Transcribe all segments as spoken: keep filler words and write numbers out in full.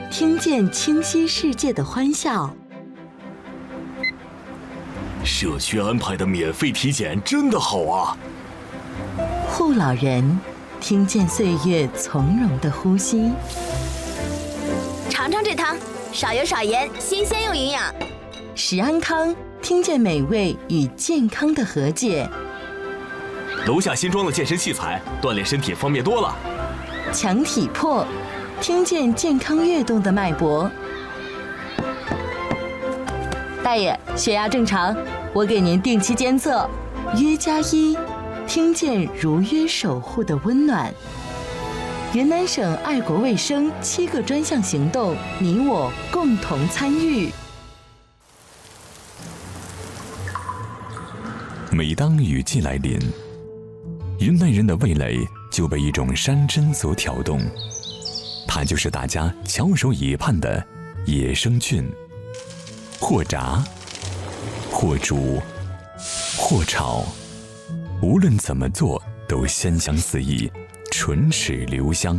听见清晰世界的欢笑。 社区安排的免费体检真的好啊！ 护老人听见岁月从容的呼吸。 尝尝这汤，少油少盐，新鲜又营养。 食安康听见美味与健康的和解。 楼下新装的健身器材，锻炼身体方便多了。 强体魄听见健康跃动的脉搏。大爷，血压正常，我给您定期监测。约加一听见如约守护的温暖。云南省爱国卫生七个专项行动，你我共同参与。 每当雨季来临，云南人的味蕾就被一种山珍所挑动，它就是大家翘首以盼的野生菌。或炸，或煮，或炒，无论怎么做都鲜香四溢，唇齿留香。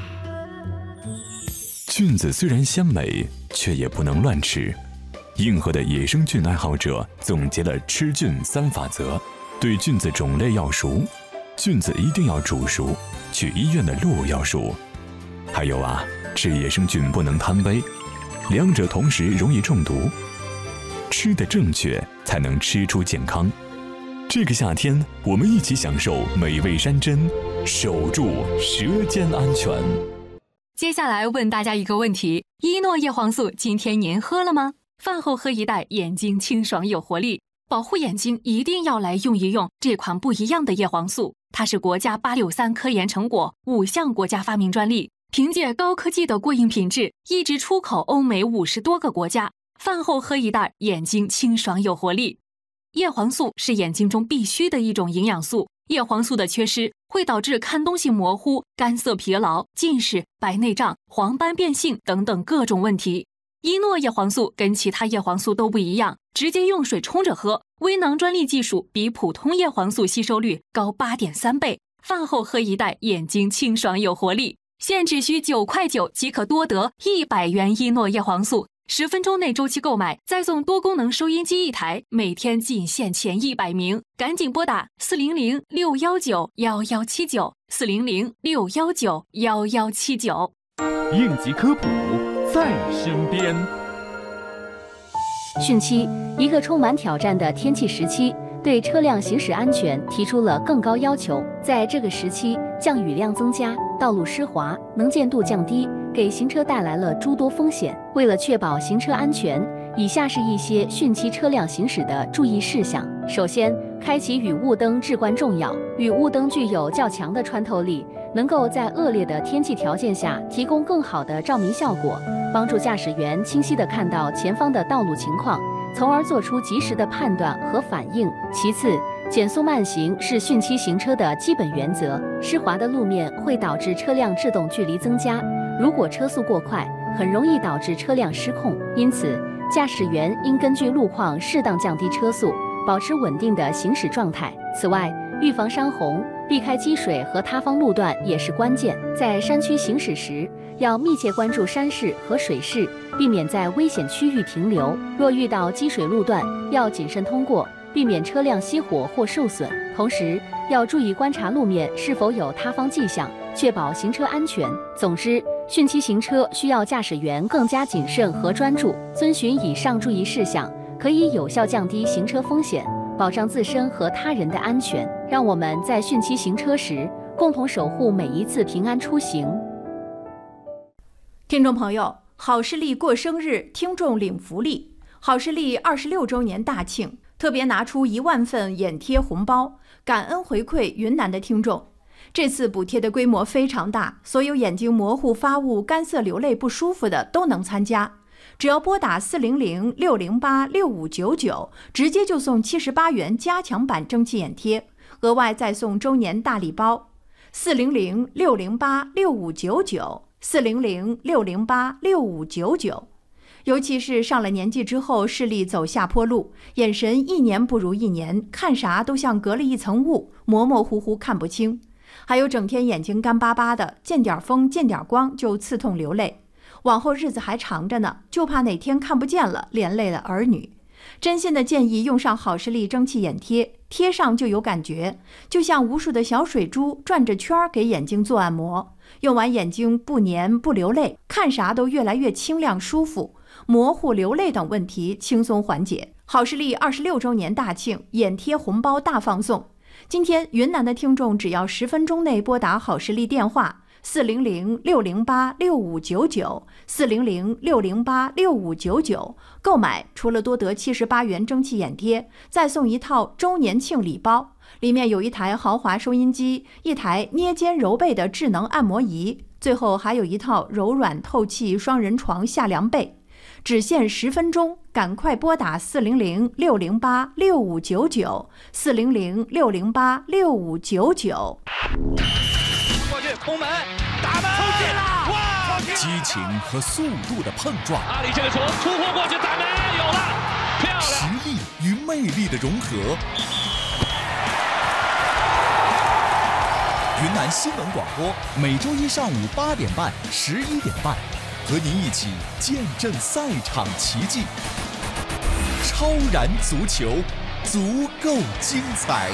菌子虽然鲜美，却也不能乱吃。硬核的野生菌爱好者总结了吃菌三法则：对菌子种类要熟，菌子一定要煮熟，去医院的路要熟。还有啊，吃野生菌不能贪杯，两者同时容易中毒。吃得正确，才能吃出健康。这个夏天，我们一起享受美味山珍，守住舌尖安全。 接下来问大家一个问题：依诺叶黄素今天您喝了吗？饭后喝一袋，眼睛清爽有活力。保护眼睛一定要来用一用这款不一样的叶黄素，它是国家八六三科研成果，五项国家发明专利，凭借高科技的过硬品质，一直出口欧美五十多个国家。饭后喝一袋，眼睛清爽有活力。叶黄素是眼睛中必须的一种营养素，叶黄素的缺失会导致看东西模糊、干涩疲劳、近视、白内障、黄斑变性等等各种问题。依诺叶黄素跟其他叶黄素都不一样，直接用水冲着喝，微囊专利技术比普通叶黄素吸收率高 八点三 倍。饭后喝一袋，眼睛清爽有活力。现只需九块九即可多得一百元依诺叶黄素。十分钟内周期购买，再送多功能收音机一台，每天仅限前一百名，赶紧拨打四零零六幺九幺幺七九四零零六幺九幺幺七九。 应急科普在身边。 汛期，一个充满挑战的天气时期，对车辆行驶安全提出了更高要求。在这个时期，降雨量增加，道路湿滑，能见度降低，给行车带来了诸多风险。为了确保行车安全，以下是一些汛期车辆行驶的注意事项。首先，开启雨雾灯至关重要。雨雾灯具有较强的穿透力，能够在恶劣的天气条件下提供更好的照明效果，帮助驾驶员清晰地看到前方的道路情况，从而做出及时的判断和反应。其次，减速慢行是汛期行车的基本原则。湿滑的路面会导致车辆制动距离增加，如果车速过快，很容易导致车辆失控。因此，驾驶员应根据路况适当降低车速，保持稳定的行驶状态。此外，预防山洪，避开积水和塌方路段也是关键。在山区行驶时，要密切关注山势和水势，避免在危险区域停留。若遇到积水路段，要谨慎通过，避免车辆熄火或受损。同时，要注意观察路面是否有塌方迹象，确保行车安全。总之，汛期行车需要驾驶员更加谨慎和专注，遵循以上注意事项，可以有效降低行车风险，保障自身和他人的安全。让我们在汛期行车时，共同守护每一次平安出行。 听众朋友，好视力过生日，听众领福利。好视力二十六周年大庆，特别拿出一万份眼贴红包，感恩回馈云南的听众。这次补贴的规模非常大，所有眼睛模糊、发雾、干涩、流泪不舒服的都能参加。只要拨打四零零六零八六五九九，直接就送七十八元加强版蒸汽眼贴，额外再送周年大礼包。四零零六零八六五九九，四零零六零八六五九九。尤其是上了年纪之后，视力走下坡路，眼神一年不如一年，看啥都像隔了一层雾，模模糊糊看不清。还有整天眼睛干巴巴的，见点风见点光就刺痛流泪。 往后日子还长着呢，就怕哪天看不见了，连累了儿女。真心的建议用上好视力蒸汽眼贴，贴上就有感觉，就像无数的小水珠转着圈儿给眼睛做按摩。用完眼睛不黏不流泪，看啥都越来越清亮舒服，模糊流泪等问题轻松缓解。好视力二十六周年大庆，眼贴红包大放送。今天云南的听众只要十分钟内拨打好视力电话四零零六零八六五九九四零零六零八六五九九，购买除了多得七十八元蒸汽眼贴，再送一套周年庆礼包，里面有一台豪华收音机，一台捏肩揉背的智能按摩仪，最后还有一套柔软透气双人床下凉被。只限十分钟，赶快拨打四零零六零八六五九九四零零六零八六五九九。 过去空门，打门，冲进了！哇！激情和速度的碰撞，阿里这个球突破过去，打门，有了，漂亮！实力与魅力的融合。云南新闻广播每周一上午八点半、十一点半。和您一起见证赛场奇迹，超然足球，足够精彩。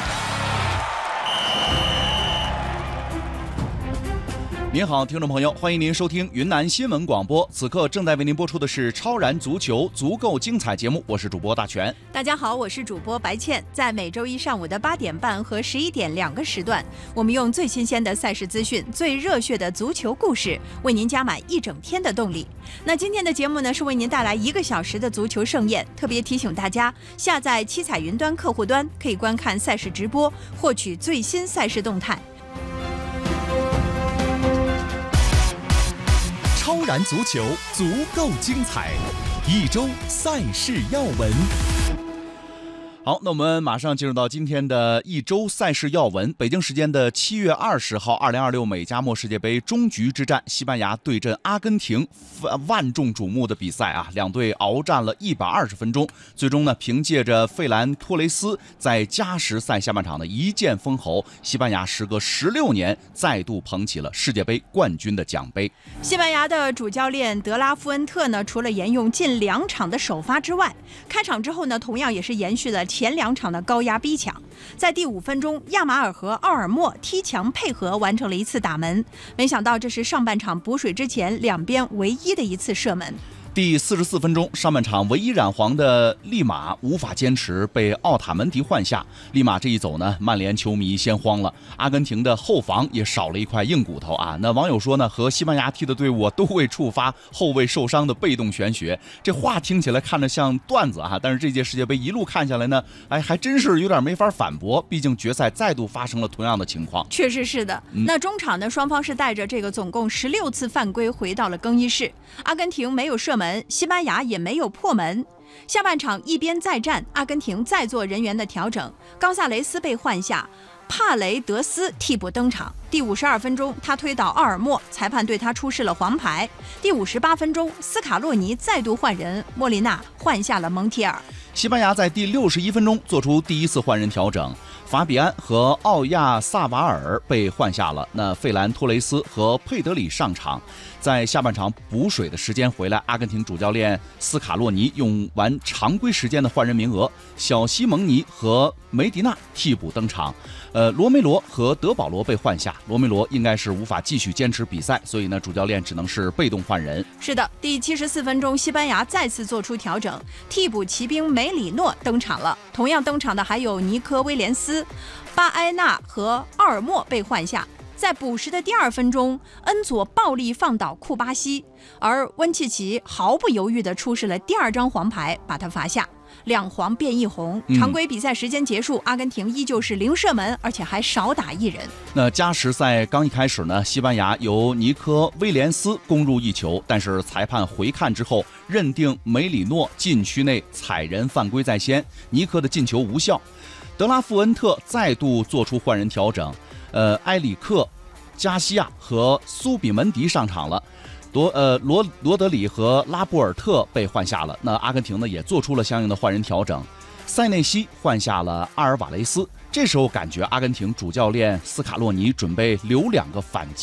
您好，听众朋友，欢迎您收听云南新闻广播。此刻正在为您播出的是《超然足球，足够精彩》节目，我是主播大全。 大家好，我是主播白倩。在每周一上午的八点半和十一点两个时段，我们用最新鲜的赛事资讯、最热血的足球故事，为您加满一整天的动力。那今天的节目呢，是为您带来一个小时的足球盛宴。特别提醒大家，下载七彩云端客户端，可以观看赛事直播，获取最新赛事动态。 超然足球，足够精彩，一周赛事要闻。好，那我们马上进入到今天的一周赛事要闻。北京时间的七月二十号，二零二六美加墨世界杯终局之战，西班牙对阵阿根廷，万众瞩目的比赛啊，两队鏖战了一百二十分钟，最终呢，凭借着费兰托雷斯在加时赛下半场的一剑封喉，西班牙时隔十六年再度捧起了世界杯冠军的奖杯。 西班牙的主教练德拉夫恩特呢，除了沿用近两场的首发之外，开场之后呢，同样也是延续了前两场的高压逼抢，在第五分钟，亚马尔和奥尔莫踢墙配合完成了一次打门，没想到这是上半场补水之前两边唯一的一次射门。 第四十四分钟，上半场唯一染黄的利马无法坚持，被奥塔门迪换下。利马这一走呢，曼联球迷先慌了，阿根廷的后防也少了一块硬骨头啊。那网友说呢，和西班牙踢的队伍都会触发后卫受伤的被动玄学。这话听起来看着像段子啊，但是这届世界杯一路看下来呢，哎，还真是有点没法反驳。毕竟决赛再度发生了同样的情况。 确实是的。嗯、那中场呢，双方是带着这个总共十六次犯规回到了更衣室。阿根廷没有射门，西班牙也没有破门。下半场一边再战，阿根廷再做人员的调整，冈萨雷斯被换下，帕雷德斯替补登场。第五十二分钟，他推倒奥尔莫，裁判对他出示了黄牌。第五十八分钟，斯卡洛尼再度换人，莫利纳换下了蒙提尔。 西班牙在第六十一分钟做出第一次换人调整，法比安和奥亚萨瓦尔被换下了，那费兰托雷斯和佩德里上场。在下半场补水的时间回来，阿根廷主教练斯卡洛尼用完常规时间的换人名额，小西蒙尼和梅迪纳替补登场。呃，罗梅罗和德保罗被换下，罗梅罗应该是无法继续坚持比赛，所以呢，主教练只能是被动换人。 是的，第七十四分钟，西班牙再次做出调整，替补骑兵梅里诺登场了。同样登场的还有尼科威廉斯、巴埃纳和奥尔莫被换下。在补时的第二分钟，恩佐暴力放倒库巴西，而温契奇毫不犹豫地出示了第二张黄牌，把他罚下。两黄变一红，常规比赛时间结束，嗯、阿根廷依旧是零射门，而且还少打一人。 那加时赛刚一开始呢，西班牙由尼科威廉斯攻入一球，但是裁判回看之后认定梅里诺禁区内踩人犯规在先，尼科的进球无效。德拉富恩特再度做出换人调整，呃，埃里克、加西亚和苏比门迪上场了。罗呃罗罗德里和拉波尔特被换下了，那阿根廷呢也做出了相应的换人调整，塞内西换下了阿尔瓦雷斯。这时候感觉阿根廷主教练斯卡洛尼准备留两个反击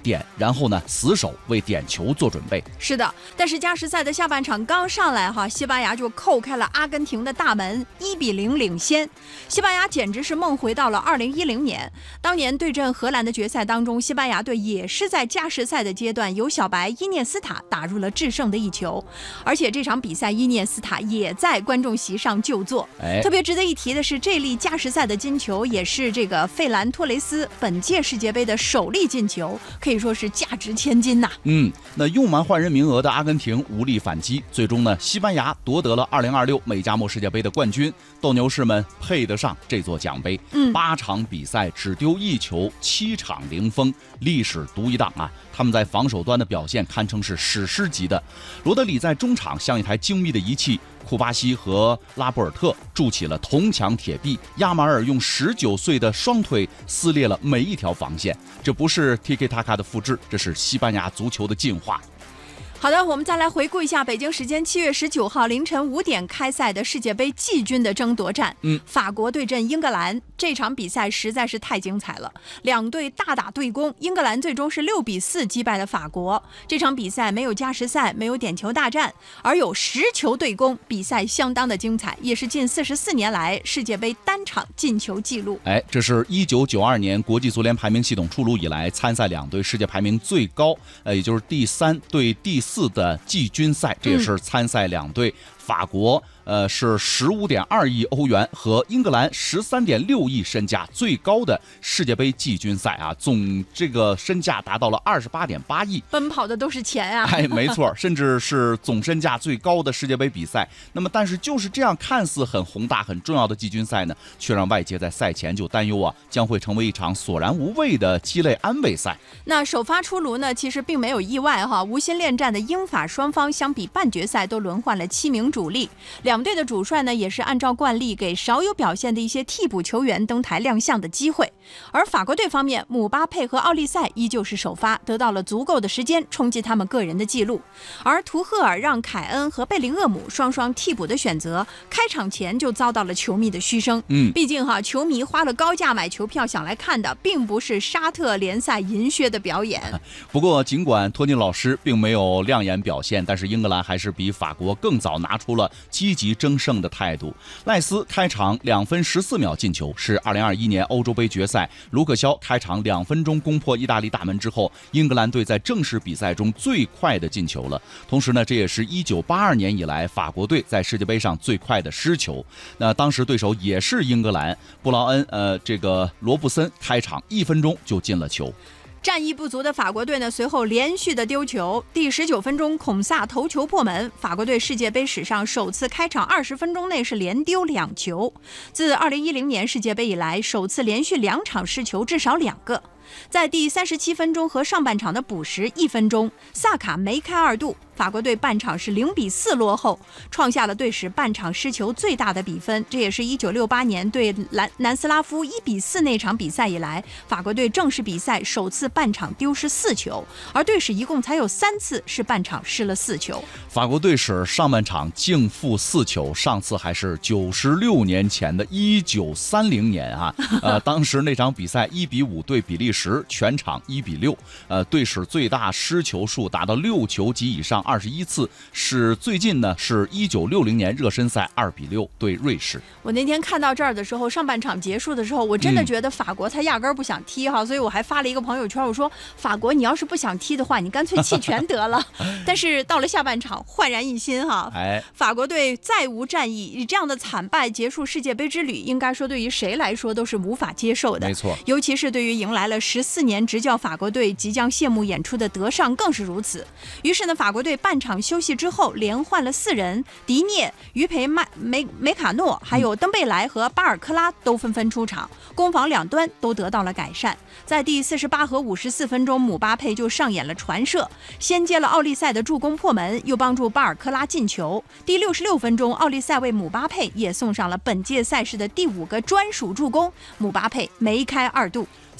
点，然后呢死守为点球做准备。 是的，但是加时赛的下半场刚上来哈，西班牙就扣开了阿根廷的大门，一比零领先。西班牙简直是梦回到了二零一零年，当年对阵荷兰的决赛当中，西班牙队也是在加时赛的阶段由小白伊涅斯塔打入了制胜的一球，而且这场比赛伊涅斯塔也在观众席上就坐。 哎， 特别值得一提的是，这粒加时赛的金球也是这个费兰托雷斯本届世界杯的首粒进球，可以说是价值千金呐、啊。 嗯，那用满换人名额的阿根廷无力反击，最终呢，西班牙夺得了二零二六美加墨世界杯的冠军。斗牛士们配得上这座奖杯。 嗯， 八场比赛只丢一球，七场零封，历史独一档啊！他们在防守端的表现堪称是史诗级的。罗德里在中场像一台精密的仪器，库巴西和拉波尔特筑起了铜墙铁壁，亚马尔用十九岁的双腿撕裂了每一条防线。这不是 Tiki Taka 的复制，这是西班牙足球的进化。 好的，我们再来回顾一下北京时间七月十九号凌晨五点开赛的世界杯季军的争夺战。 嗯， 法国对阵英格兰，这场比赛实在是太精彩了，两队大打对攻，英格兰最终是六比四击败了法国。这场比赛没有加时赛，没有点球大战，而有十球对攻，比赛相当的精彩，也是近四十四年来世界杯单场进球纪录。 哎，这是一九九二年国际足联排名系统出炉以来，参赛两队世界排名最高，呃，也就是第三对第四。四的季军赛，这也是参赛两队，法国呃是十五点二亿欧元和英格兰十三点六亿身价最高的世界杯季军赛啊，总这个身价达到了二十八点八亿， 奔跑的都是钱啊！ 哎，没错，甚至是总身价最高的世界杯比赛。那么，但是就是这样看似很宏大、很重要的季军赛呢，却让外界在赛前就担忧啊，将会成为一场索然无味的鸡肋安慰赛。 那首发出炉呢，其实并没有意外哈，无心恋战的英法双方相比半决赛都轮换了七名主力，两队的主帅呢也是按照惯例给少有表现的一些替补球员登台亮相的机会。而法国队方面，姆巴佩和奥利塞依旧是首发，得到了足够的时间冲击他们个人的记录。而图赫尔让凯恩和贝林厄姆双双替补的选择，开场前就遭到了球迷的嘘声。 嗯， 毕竟哈，球迷花了高价买球票想来看的，并不是沙特联赛银靴的表演。 不过，尽管托尼老师并没有亮眼表现，但是英格兰还是比法国更早拿出了积极争胜的态度。赖斯开场两分十四秒进球，是二零二一年欧洲杯决赛卢克肖开场两分钟攻破意大利大门之后，英格兰队在正式比赛中最快的进球了。同时呢，这也是一九八二年以来法国队在世界杯上最快的失球。那当时对手也是英格兰，布劳恩呃这个罗布森开场一分钟就进了球。 战意不足的法国队呢，随后连续的丢球。第十九分钟，孔萨头球破门，法国队世界杯史上首次开场二十分钟内是连丢两球，自二零一零年世界杯以来首次连续两场失球至少两个。在第三十七分钟和上半场的补时一分钟，萨卡梅开二度，法国队半场是零比四落后，创下了队史半场失球最大的比分。这也是一九六八年对南南斯拉夫一比四那场比赛以来，法国队正式比赛首次半场丢失四球，而队史一共才有三次是半场失了四球。 法国队史上半场净负四球，上次还是九十六年前的一九三零年啊，呃，当时那场比赛一比五对比利时。全场一比六，呃，队史最大失球数达到六球及以上二十一次，是最近呢是一九六零年热身赛二比六对瑞士。 我那天看到这儿的时候，上半场结束的时候，我真的觉得法国他压根儿不想踢哈、嗯，所以我还发了一个朋友圈，我说法国你要是不想踢的话，你干脆弃权得了。但是到了下半场焕然一新哈， 哎， 法国队再无战意，以这样的惨败结束世界杯之旅，应该说对于谁来说都是无法接受的。 没错， 尤其是对于迎来了十四年执教法国队即将谢幕演出的德尚更是如此。于是呢，法国队半场休息之后连换了四人，迪涅、于培麦梅梅卡诺还有登贝莱和巴尔克拉都纷纷出场，攻防两端都得到了改善。在第四十八和五十四分钟，姆巴佩就上演了传射，先接了奥利塞的助攻破门，又帮助巴尔克拉进球。第六十六分钟，奥利塞为姆巴佩也送上了本届赛事的第五个专属助攻，姆巴佩梅开二度。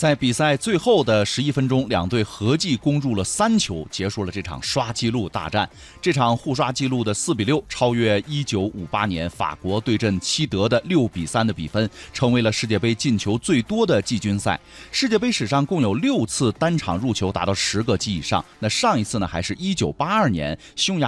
在比赛最后的十一分钟，两队合计攻入了三球，结束了这场刷纪录大战。这场互刷纪录的四比六超越一九五八年法国对阵西德的六比三的比分，成为了世界杯进球最多的季军赛。世界杯史上共有六次单场入球达到十个及以上，那上一次呢还是一九八二年匈牙